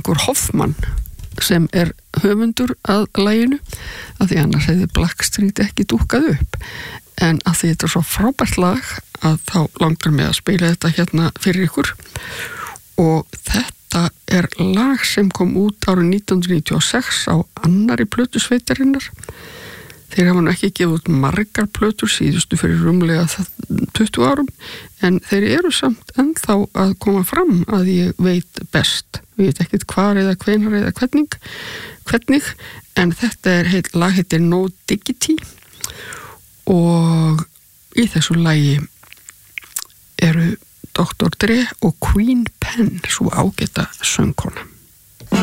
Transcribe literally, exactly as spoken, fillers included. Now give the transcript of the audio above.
Ingur Hoffmann sem er höfundur að laginu, að því annars hefði Blackstreet ekki dúkkað upp, en að því þetta er svo frábært lag að þá langar mig að spila þetta hérna fyrir ykkur. Og þetta er lag sem kom út árið nítján hundruð níutíu og sex á annarri plötu sveitarinnar. Þeir hafa nú ekki gefið út margar plötur síðustu fyrir rúmlega tuttugu árum, en þeir eru samt ennþá að koma fram að ég veit best. Við veit ekkert hvar eða hvenar eða hvernig, hvernig, en þetta er heit, lag heitir No Diggity og í þessu lagi eru doktor Dre og Queen Pen, svo ágæta söngkona.